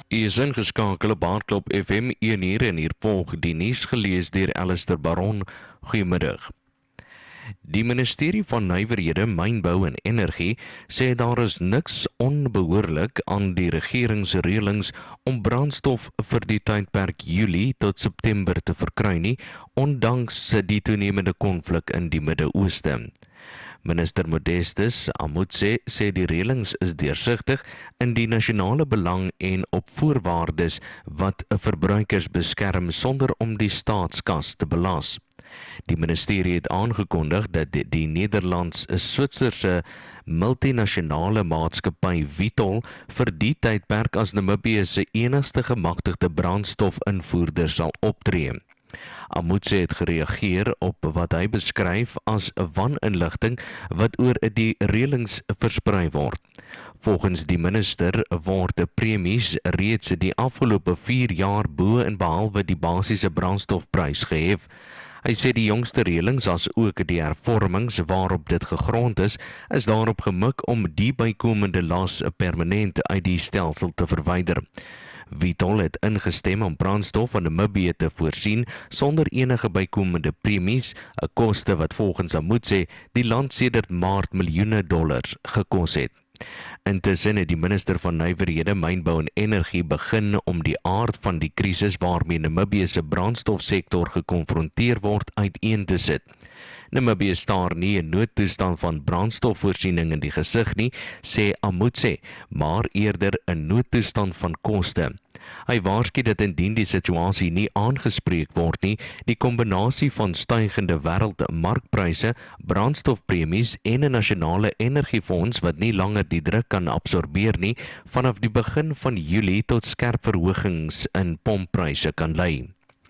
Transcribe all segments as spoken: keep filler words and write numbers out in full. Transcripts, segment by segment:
U is ingeskakel op Hardklop F M een uur en hier volg die nuus gelees deur Alistair Baron. Goeiemiddag. Die Ministerie van Nywerhede, Mynbou en Energie sê daar is niks onbehoorlik aan die regeringsreëlings om brandstof vir die tydperk Julie tot September te verkry nie, ondanks die toenemende konflik in die Midde-Ooste. Minister Modestus Amutse sê die reëlings is deursigtig in die nasionale belang en op voorwaardes wat verbruikers beskerm sonder om die staatskas te belas. Die ministerie het aangekondig dat die, die Nederlands-Switserse multinasionale maatskappy Vitol vir die tydperk as Namibië se enigste gemagtigde brandstofinvoerder sal optree. Amutse het gereageer op wat hy beskryf as waninligting wat oor die reëlings versprei word. Volgens die minister word premies reeds die afgelope vier jaar bo en behalwe die basiese brandstofprys gehef. Hy sê die jongste reëlings as ook die hervormings waarop dit gegrond is, is daarop gemik om die bykomende las permanent uit die stelsel te verwyder. Vitol het ingestem om brandstof van Namibië te voorsien sonder enige bykomende premies, 'n koste wat volgens Amutse die land sedert Maart miljoene dollars gekos het. Intussen het die minister van Nywerhede, Mynbou en Energie begin om die aard van die krisis waarmee Namibië se brandstofsektor gekonfronteer word uiteen te sit. Namibië staar nie 'n noodtoestand van brandstofvoorsiening in die gesig nie, sê Amutse, maar eerder 'n noodtoestand van koste. Hy waarsku dat indien die situasie nie aangespreek word nie, die kombinasie van stygende wêreldmarkpryse, brandstofpremies en 'n nasionale energiefonds wat nie langer die druk kan absorbeer nie, vanaf die begin van Julie tot skerp verhogings in pomppryse kan lei.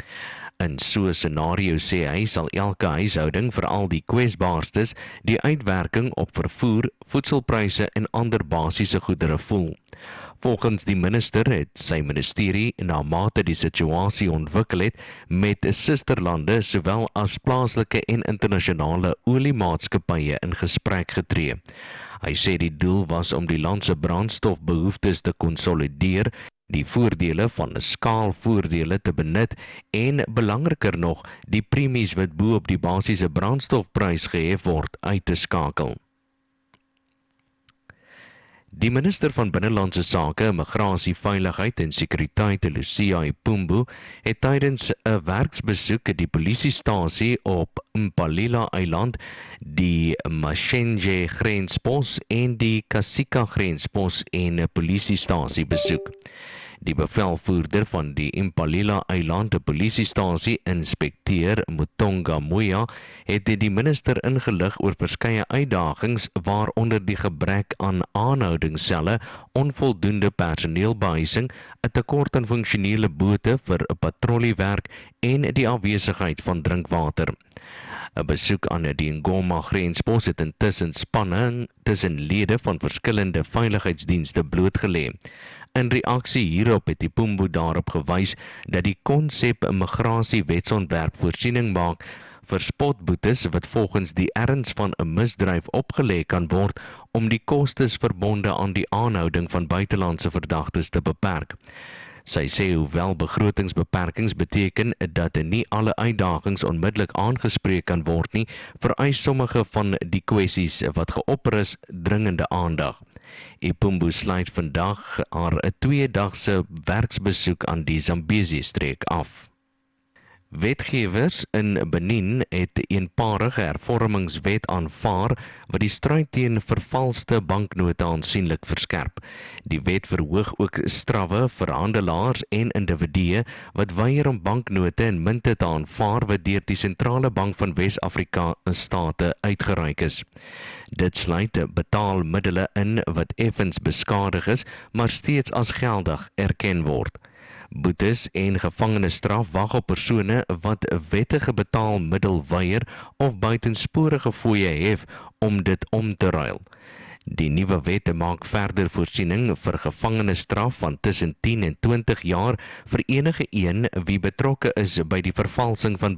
In so 'n scenario, sê hy, sal elke huishouding, veral die kwesbaarstes, die uitwerking op vervoer, voedselpryse en ander basiese goedere voel. Volgens die minister het sy ministerie na mate die situasie ontwikkel het met susterlande sowel as plaaslike en internasionale oliemaatskappye in gesprek getree. Hy sê die doel was om die land se brandstofbehoeftes te konsolideer, die voordele van 'n skaalvoordele te benut en, belangriker nog, die premies wat bo op die basiese brandstofprys gehef word uit te skakel. Die minister van Binnelandse Sake, Migrasie, Veiligheid en Sekuriteit, Lucia Ipumbu, het tydens 'n werksbesoek die polisiestasie op Mpalila-eiland, die Mashenje grenspos en die Kasika grenspos en 'n polisiestasie besoek. Die bevelvoerder van die Impalila-eiland polisiestasie, inspekteur Mutonga Moya, het die minister ingelig oor verskeie uitdagings waaronder die gebrek aan aanhoudingsselle, onvoldoende personeelbehuising, 'n tekort aan funksionele bote vir patrolliewerk en die afwesigheid van drinkwater. 'n Besoek aan die Ngoma grenspos het intussen spanning tussen lede van verskillende veiligheidsdienste blootgelê. In reaksie hierop het die Ipumbu daarop gewys dat die konsep 'n migrasiewetsontwerp voorsiening maak vir spotboetes wat volgens die erns van 'n misdryf opgelê kan word om die kostes verbonde aan die aanhouding van buitelandse verdagtes te beperk. Sy sê hoewel begrotingsbeperkings beteken dat nie alle uitdagings onmiddellik aangespreek kan word nie, vereis sommige van die kwessies wat geopper is dringende aandag. Ipumbu sluit vandag haar 'n tweedagse werksbesoek aan die Zambezi-streek af. Wetgewers in Benin het 'n eenparige hervormingswet aanvaar wat die stryd teen vervalste banknote aansienlik verskerp. Die wet verhoog ook strawwe vir handelaars en individue wat weier om banknote en munte te aanvaar wat deur die Sentrale Bank van Wes-Afrika state uitgereik is. Dit sluit betaalmiddele in wat effens beskadig is, maar steeds as geldig erken word. Boetes en gevangenisstraf wag op persone wat 'n wettige betaalmiddel weier of buitensporige fooie hef om dit om te ruil. Die nuwe wet maak verder voorsiening vir gevangenisstraf van tussen tien en twintig jaar vir enige een wie betrokke is by die vervalsing van